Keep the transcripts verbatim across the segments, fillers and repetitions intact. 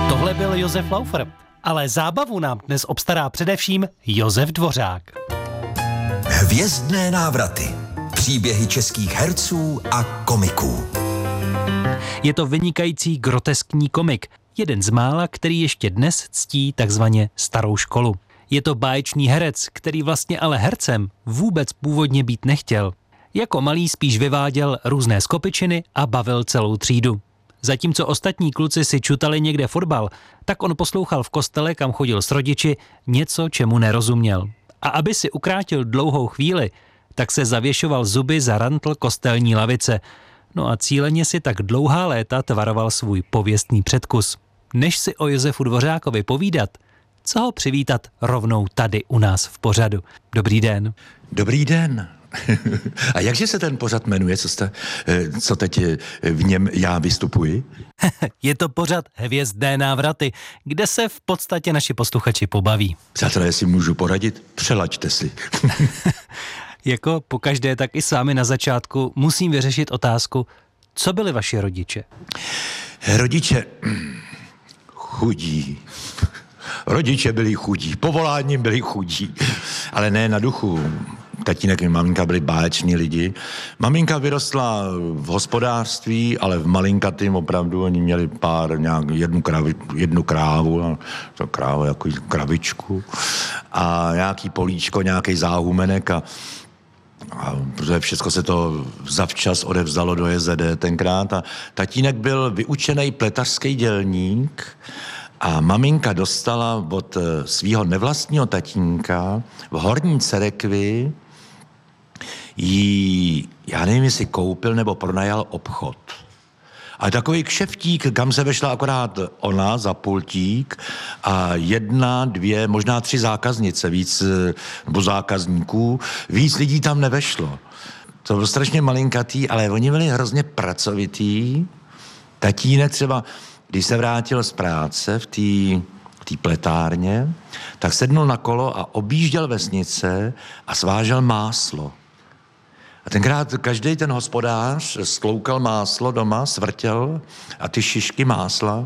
Tohle byl Josef Laufer, ale zábavu nám dnes obstará především Josef Dvořák. Hvězdné návraty. Příběhy českých herců a komiků. Je to vynikající groteskní komik, jeden z mála, který ještě dnes ctí takzvaně starou školu. Je to báječný herec, který vlastně ale hercem vůbec původně být nechtěl. Jako malý spíš vyváděl různé skopičiny a bavil celou třídu. Zatímco ostatní kluci si čutali někde fotbal, tak on poslouchal v kostele, kam chodil s rodiči, něco, čemu nerozuměl. A aby si ukrátil dlouhou chvíli, tak se zavěšoval zuby za rantl kostelní lavice. No a cíleně si tak dlouhá léta tvaroval svůj pověstný předkus. Než si o Josefu Dvořákovi povídat, co ho přivítat rovnou tady u nás v pořadu. Dobrý den. Dobrý den. A jakže se ten pořad jmenuje, co, jste, co teď v něm já vystupuji? Je to pořad Hvězdné návraty, kde se v podstatě naši posluchači pobaví. Přátelé, jestli můžu poradit, přelaďte si. Jako pokaždé, tak i sami na začátku musím vyřešit otázku, co byli vaši rodiče? Rodiče chudí. Rodiče byli chudí, povoláním byli chudí, ale ne na duchu. Tatínek i maminka byli báječní lidi. Maminka vyrostla v hospodářství, ale v malinkatým opravdu. Oni měli pár, nějak, jednu, kravi, jednu krávu, to krávu, jako kravičku a nějaký políčko, nějaký záhumenek a A protože všechno se to zavčas odevzdalo do J Z D tenkrát a tatínek byl vyučený pletařský dělník a maminka dostala od svého nevlastního tatínka v Horní Cerekvi jí, já nevím, jestli koupil nebo pronajal obchod. A takový kšeftík, kam se vešla akorát ona za pultík a jedna, dvě, možná tři zákaznice, víc, nebo zákazníků, víc lidí tam nevešlo. To bylo strašně malinkatý, ale oni byli hrozně pracovitý. Tatínek třeba, když se vrátil z práce v té v té pletárně, tak sednul na kolo a objížděl vesnice a svážel máslo. A tenkrát každý ten hospodář stloukal máslo doma, svrtěl a ty šišky másla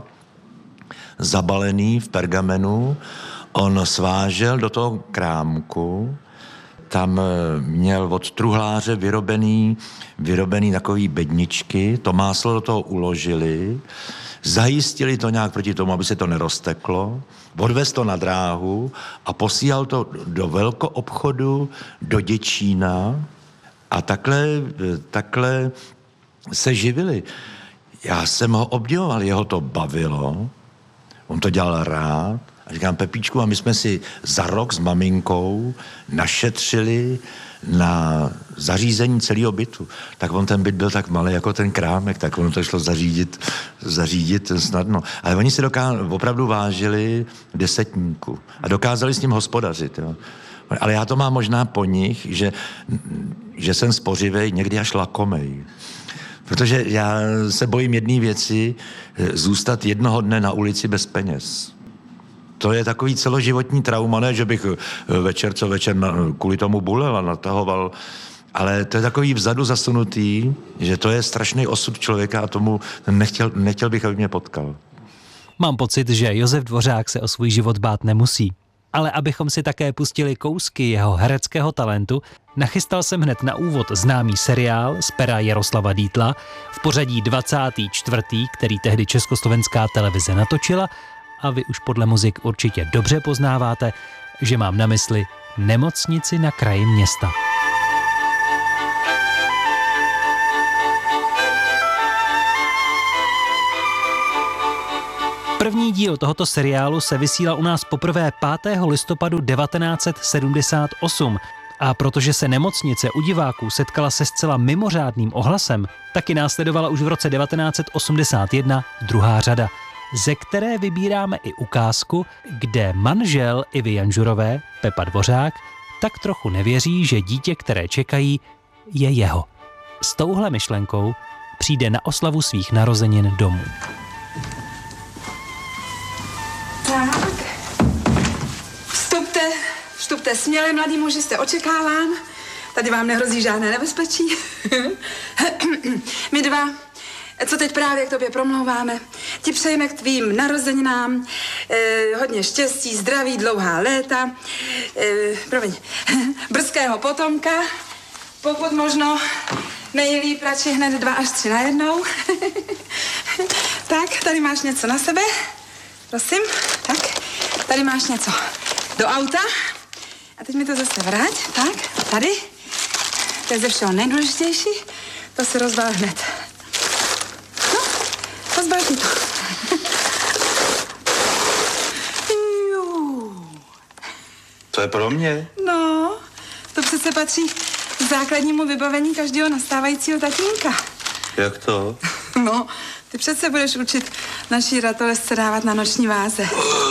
zabalený v pergamenu on svážel do toho krámku. Tam měl od truhláře vyrobený, vyrobený takový bedničky, to máslo do toho uložili, zajistili to nějak proti tomu, aby se to nerozteklo, odvez to na dráhu a posílal to do velkoobchodu, do Děčína. A takhle, takhle se živili. Já jsem ho obdivoval, jeho to bavilo, on to dělal rád. A říkám, Pepíčku, a my jsme si za rok s maminkou našetřili na zařízení celého bytu. Tak on ten byt byl tak malý jako ten krámek, tak ono to šlo zařídit, zařídit snadno. Ale oni si doká- opravdu vážili desetníku a dokázali s ním hospodařit. Jo. Ale já to mám možná po nich, že, že jsem spořivej, někdy až lakomej. Protože já se bojím jedné věci, zůstat jednoho dne na ulici bez peněz. To je takový celoživotní trauma, ne, že bych večer co večer na, kvůli tomu bulel a natahoval, ale to je takový vzadu zasunutý, že to je strašný osud člověka a tomu nechtěl, nechtěl bych, aby mě potkal. Mám pocit, že Josef Dvořák se o svůj život bát nemusí. Ale abychom si také pustili kousky jeho hereckého talentu, nachystal jsem hned na úvod známý seriál z pera Jaroslava Dietla v pořadí dvacátý čtvrtý, který tehdy československá televize natočila a vy už podle muzik určitě dobře poznáváte, že mám na mysli Nemocnici na kraji města. První díl tohoto seriálu se vysílal u nás poprvé pátého listopadu devatenáct set sedmdesát osm a protože se Nemocnice u diváků setkala se zcela mimořádným ohlasem, taky následovala už v roce devatenáct set osmdesát jedna druhá řada, ze které vybíráme i ukázku, kde manžel Ivy Janžurové, Pepa Dvořák, tak trochu nevěří, že dítě, které čekají, je jeho. S touhle myšlenkou přijde na oslavu svých narozenin domů. Tak, vstupte, vstupte směle, mladý muži, jste očekáván. Tady vám nehrozí žádné nebezpečí. My dva co teď právě k tobě promlouváme, ti přejeme k tvým narozeninám eh, hodně štěstí, zdraví, dlouhá léta, eh, promiň, brzkého potomka, pokud možno nejlíp radši hned dva až tři najednou. Tak, tady máš něco na sebe, prosím, tak, tady máš něco do auta a teď mi to zase vrať, tak, tady, to je ze všeho nejdůležitější, to se rozbal hned. No, rozbalš mi to. To je pro mě? No, to přece patří k základnímu vybavení každého nastávajícího tatínka. Jak to? No, ty přece budeš učit naší ratolesce dávat na noční váze.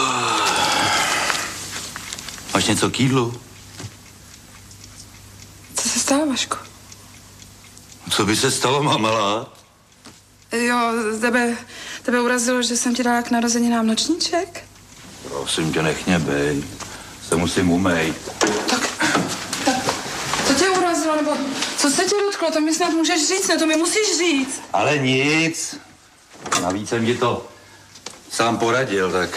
Máš něco k jídlu? Co se stalo, Vašku? Co by se stalo, mamela? Jo, tebe, tebe urazilo, že jsem ti dala k narozeninám nočníček? Prosím tě, nech mě bej. Se musím umýt. Tak, tak, co tě urazilo, nebo co se tě dotklo, to mi snad můžeš říct, ne, to mi musíš říct. Ale nic. Navíc jsem ti to sám poradil, tak...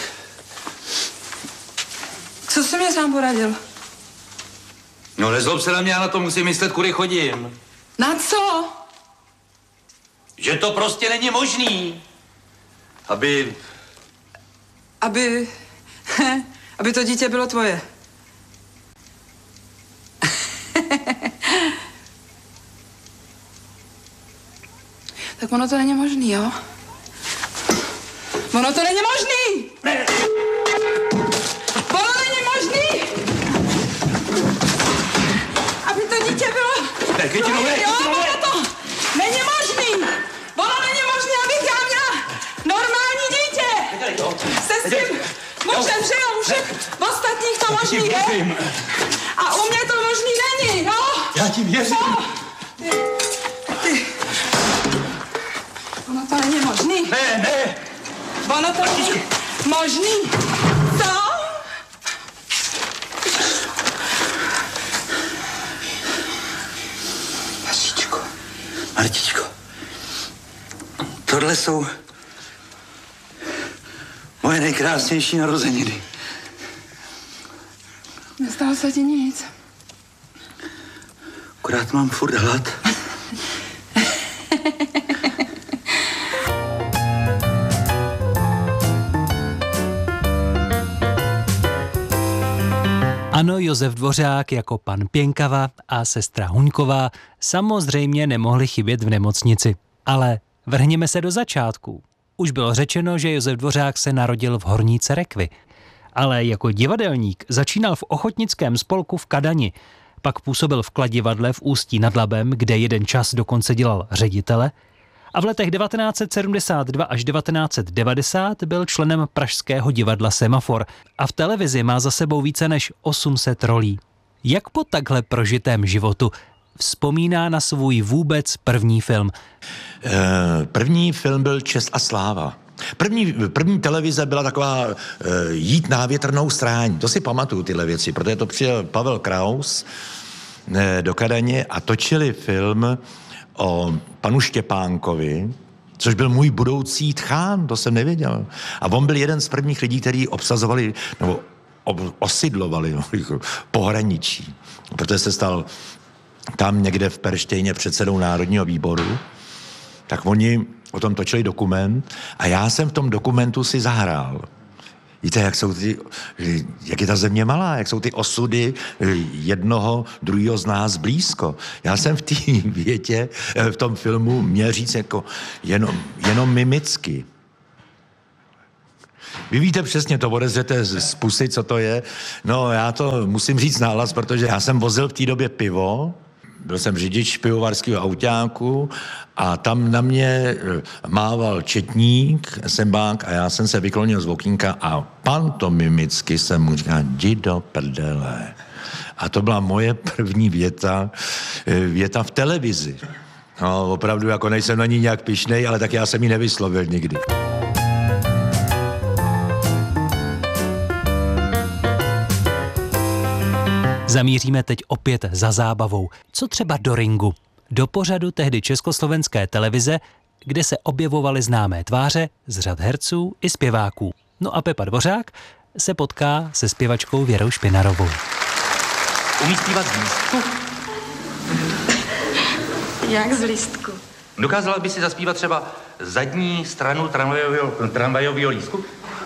Co jsi mě sám poradil? No nezlob se na mě, já na to musím myslet, kudy chodím. Na co? Že to prostě není možný. Aby... Aby, aby to dítě bylo tvoje. Tak ono to není možný, jo? Ono to není možný! Ne. Ono není možný! Aby to dítě bylo... Ne, Květino, ne, jo, Květino, ne. ono to není možný! Ono není možný, abych já měla normální dítě! Se s tím mužem, že jo, u všech ostatních to možný je. A u mě to možný není, jo? Já ti věřím. No. Ty, ty. Ono to není možný. Ne, ne. Ono to není možný. Co? Vašičku. Martičko, tohle jsou moje nejkrásnější narozeniny. Nestalo se ti nic. Akorát mám furt hlad. Ano, Josef Dvořák jako pan Pěnkava a sestra Huňková samozřejmě nemohli chybět v nemocnici. Ale vrhněme se do začátků. Už bylo řečeno, že Josef Dvořák se narodil v Horní Cerekvi. Ale jako divadelník začínal v ochotnickém spolku v Kadani. Pak působil v Kladivadle v Ústí nad Labem, kde jeden čas dokonce dělal ředitele. A v letech devatenáct set sedmdesát dva až devatenáct set devadesát byl členem pražského divadla Semafor a v televizi má za sebou více než osm set rolí. Jak po takhle prožitém životu vzpomíná na svůj vůbec první film? E, první film byl Čest a sláva. První, první televize byla taková e, jít na větrnou stráň. To si pamatuju tyhle věci, protože to přijel Pavel Kraus e, do Kadaně a točili film o panu Štěpánkovi, což byl můj budoucí tchán, to jsem nevěděl. A on byl jeden z prvních lidí, kteří obsazovali, nebo osidlovali pohraničí, protože se stal tam někde v Perštejně předsedou Národního výboru, tak oni o tom točili dokument a já jsem v tom dokumentu si zahrál. Víte, jak jsou ty, jak je ta země malá, jak jsou ty osudy jednoho, druhého z nás blízko. Já jsem v té větě, v tom filmu měl říct jako jenom, jenom mimicky. Vy víte přesně, to odezřete z pusy, co to je. No, já to musím říct nahlas, protože já jsem vozil v té době pivo, byl jsem řidič pivovarského autáku a tam na mě mával četník, sembák a já jsem se vyklonil z okýnka a pantomimicky jsem mu říkal, jdi do prdele. A to byla moje první věta, věta v televizi. No, opravdu, jako nejsem na ní nějak pyšnej, ale tak já jsem ji nevyslovil nikdy. Zamíříme teď opět za zábavou. Co třeba do ringu? Do pořadu tehdy československé televize, kde se objevovaly známé tváře z řad herců i zpěváků. No a Pepa Dvořák se potká se zpěvačkou Věrou Špinarovou. Umí zpívat z lístku? Jak z lístku? Dokázala by si zaspívat třeba zadní stranu tramvajového, tramvajového lístku?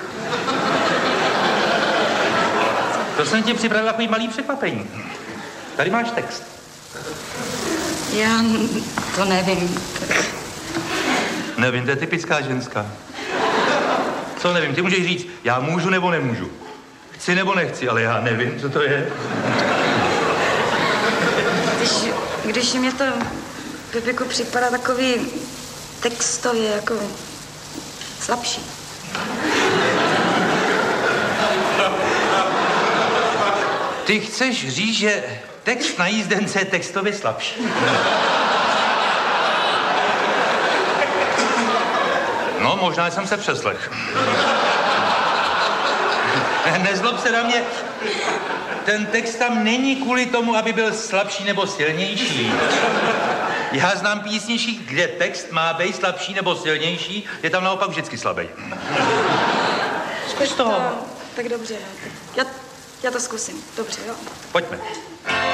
To jsem ti připravil takový malý překvapení. Tady máš text. Já to nevím. Nevím, to je typická ženská. Co nevím, ty můžeš říct, já můžu nebo nemůžu. Chci nebo nechci, ale já nevím, co to je. Když, když mě to, Pepiku, připadá takový textově jako slabší. Ty chceš říct, že text na jízdence je textově slabší. No, možná jsem se přeslech. Nezlob se na mě. Ten text tam není kvůli tomu, aby byl slabší nebo silnější. Já znám písničky, kde text má být slabší nebo silnější, je tam naopak vždycky slabý. Zkus to. Tak dobře, no. Já, já to zkusím. Dobře, jo. Pojďme.